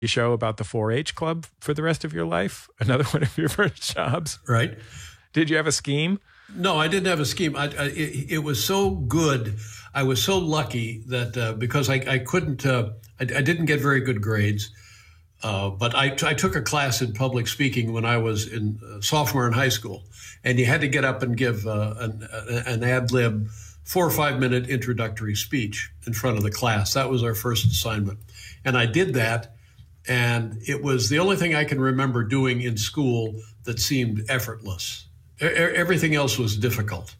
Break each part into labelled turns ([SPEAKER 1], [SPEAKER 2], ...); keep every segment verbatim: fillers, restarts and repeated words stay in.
[SPEAKER 1] You show about the four H club for the rest of your life. Another one of your first jobs.
[SPEAKER 2] Right.
[SPEAKER 1] Did you have a scheme?
[SPEAKER 2] No, I didn't have a scheme. I, I, it, it was so good. I was so lucky that uh, because I, I couldn't, uh, I, I didn't get very good grades. Uh, but I, I took a class in public speaking when I was in uh, sophomore in high school, and you had to get up and give uh, an, an ad lib four or five minute introductory speech in front of the class. That was our first assignment, and I did that, and it was the only thing I can remember doing in school that seemed effortless. E- everything else was difficult,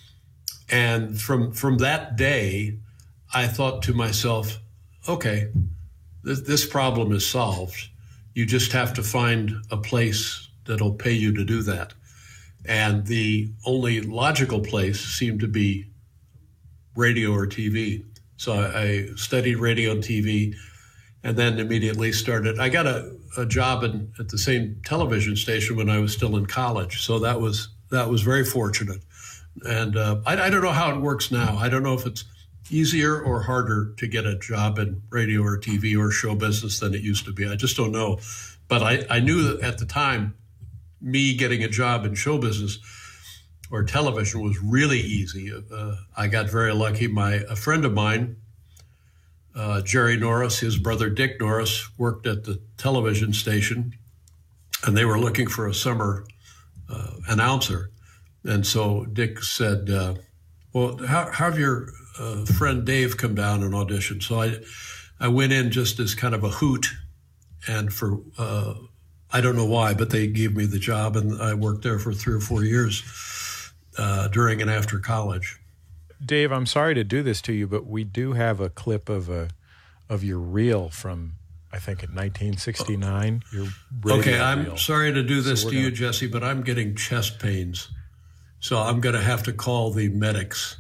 [SPEAKER 2] and from from that day, I thought to myself, okay, this problem is solved. You just have to find a place that'll pay you to do that. And the only logical place seemed to be radio or T V. So I studied radio and T V and then immediately started. I got a, a job in, at the same television station when I was still in college. So that was that was very fortunate. And uh, I, I don't know how it works now. I don't know if it's easier or harder to get a job in radio or T V or show business than it used to be. I just don't know. But I, I knew that at the time, me getting a job in show business or television was really easy. Uh, I got very lucky. My a friend of mine, uh, Jerry Norris, his brother Dick Norris, worked at the television station, and they were looking for a summer uh, announcer. And so Dick said, uh, well, how, how have your uh, friend Dave come down and audition? So I, I went in just as kind of a hoot, and for uh, I don't know why, but they gave me the job, and I worked there for three or four years uh, during and after college.
[SPEAKER 1] Dave, I'm sorry to do this to you, but we do have a clip of a of your reel from, I think, in nineteen sixty-nine. Your
[SPEAKER 2] okay, I'm
[SPEAKER 1] reel.
[SPEAKER 2] sorry to do this
[SPEAKER 1] so
[SPEAKER 2] to
[SPEAKER 1] gonna...
[SPEAKER 2] you, Jesse, but I'm getting chest pains. So I'm going to have to call the medics.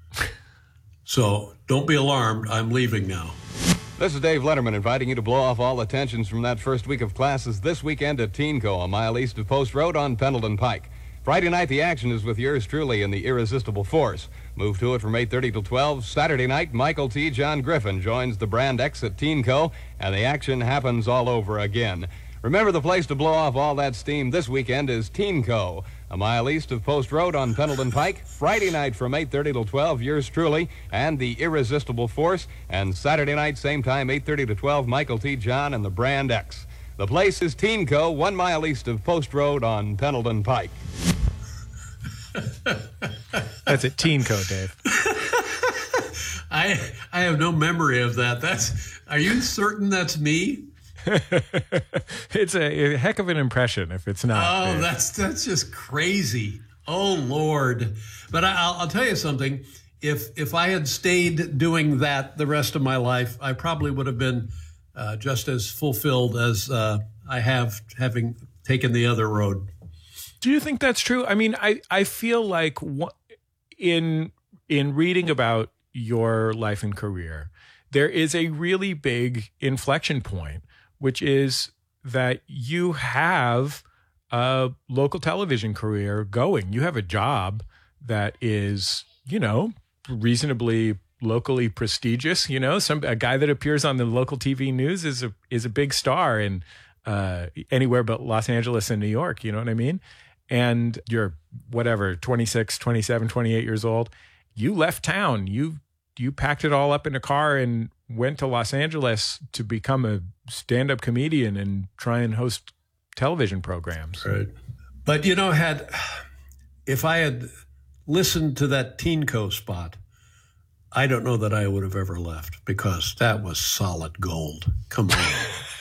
[SPEAKER 2] So don't be alarmed. I'm leaving now.
[SPEAKER 3] This is Dave Letterman inviting you to blow off all the tensions from that first week of classes this weekend at Teenco, a mile east of Post Road on Pendleton Pike. Friday night, the action is with yours truly in the Irresistible Force. Move to it from eight thirty till twelve. Saturday night, Michael T. John Griffin joins the Brand X at Teenco, and the action happens all over again. Remember, the place to blow off all that steam this weekend is Teenco, a mile east of Post Road on Pendleton Pike. Friday night from eight thirty till twelve, yours truly, and the Irresistible Force. And Saturday night, same time, eight thirty to twelve, Michael T. John and the Brand X. The place is Teenco, one mile east of Post Road on Pendleton Pike.
[SPEAKER 1] That's at Teenco, Dave.
[SPEAKER 2] I I have no memory of that. That's. Are you certain that's me?
[SPEAKER 1] It's a, a heck of an impression if it's not.
[SPEAKER 2] Oh,
[SPEAKER 1] Dave.
[SPEAKER 2] that's that's just crazy. Oh, Lord. But I, I'll, I'll tell you something. If if I had stayed doing that the rest of my life, I probably would have been uh, just as fulfilled as uh, I have having taken the other road.
[SPEAKER 1] Do you think that's true? I mean, I, I feel like in in reading about your life and career, there is a really big inflection point, which is that you have a local television career going. You have a job that is, you know, reasonably locally prestigious. You know, some a guy that appears on the local T V news is a is a big star in uh, anywhere but Los Angeles and New York. You know what I mean? And you're whatever, twenty-six, twenty-seven, twenty-eight years old. You left town. You you packed it all up in a car and went to Los Angeles to become a stand-up comedian and try and host television programs.
[SPEAKER 2] Right. But, you know, had if I had listened to that Teenco spot, I don't know that I would have ever left, because that was solid gold. Come on.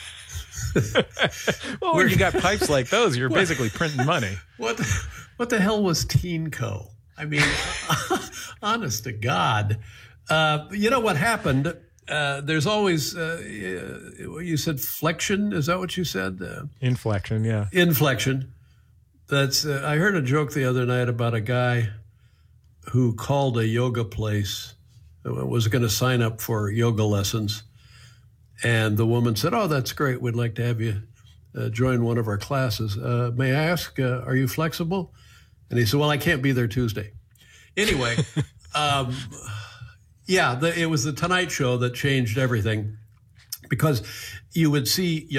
[SPEAKER 1] Well, when you got pipes like those, you're what, basically printing money.
[SPEAKER 2] What what the hell was Teenco? I mean, honest to God. Uh, you know what happened? Uh, there's always, uh, you said flexion. Is that what you said? Uh,
[SPEAKER 1] Inflection, yeah.
[SPEAKER 2] Inflection. That's. Uh, I heard a joke the other night about a guy who called a yoga place, was going to sign up for yoga lessons. And the woman said, oh, that's great. We'd like to have you uh, join one of our classes. Uh, may I ask, uh, are you flexible? And he said, well, I can't be there Tuesday. Anyway, um, yeah, the, it was the Tonight Show that changed everything. because you would see